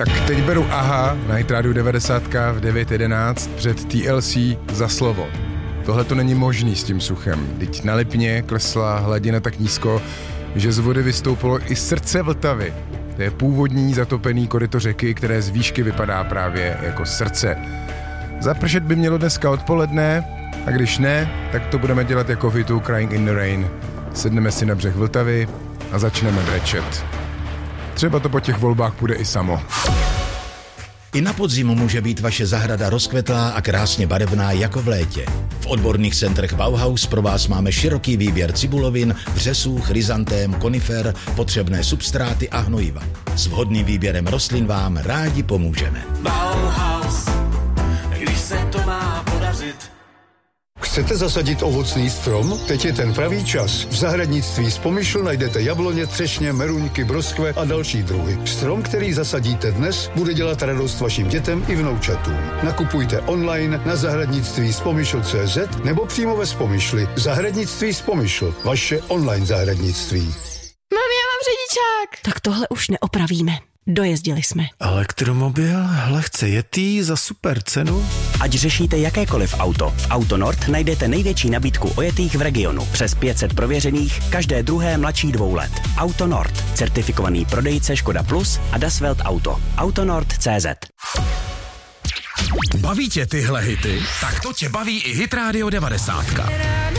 Tak teď beru AHA na Hit Radio 90 v 9:11 před TLC za slovo. Tohle to není možný s tím suchem. Teď na Lipně klesla hladina tak nízko, že z vody vystoupilo i srdce Vltavy. To je původní zatopený koryto řeky, které z výšky vypadá právě jako srdce. Zapršet by mělo dneska odpoledne, a když ne, tak to budeme dělat jako v hitu Crying in the Rain. Sedneme si na břeh Vltavy a začneme brečet. Třeba to po těch volbách půjde i samo. I na podzim může být vaše zahrada rozkvetlá a krásně barevná jako v létě. V odborných centrech Bauhaus pro vás máme široký výběr cibulovin, vřesů, chryzantém, konifer, potřebné substráty a hnojiva. S vhodným výběrem rostlin vám rádi pomůžeme. Bauhaus, když se to má podařit. Chcete zasadit ovocný strom? Teď je ten pravý čas. V zahradnictví Spomyšl najdete jabloně, třešně, meruňky, broskve a další druhy. Strom, který zasadíte dnes, bude dělat radost vašim dětem i vnoučatům. Nakupujte online na zahradnictví.spomyšl.cz nebo přímo ve Spomyšli. Zahradnictví Spomyšl. Vaše online zahradnictví. Mami, já mám řidičák. Tak tohle už neopravíme. Dojezdili jsme. Elektromobil, lehce jetý za super cenu. Ať řešíte jakékoliv auto, v AutoNord najdete největší nabídku ojetých v regionu. Přes 500 prověřených, každé druhé mladší 2 let. AutoNord, certifikovaný prodejce Škoda Plus a Das Welt Auto. AutoNord.cz. Baví tě tyhle hity? Tak to tě baví i Hit Radio 90.